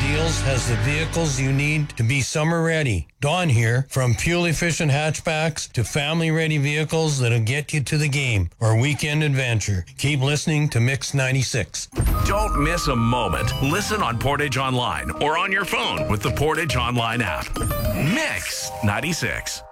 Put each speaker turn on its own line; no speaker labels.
Deals has the vehicles you need to be summer ready. Don here, from fuel-efficient hatchbacks to family-ready vehicles that'll get you to the game or weekend adventure. Keep listening to Mix 96.
Don't miss a moment. Listen on Portage Online or on your phone with the Portage Online app. Mix 96.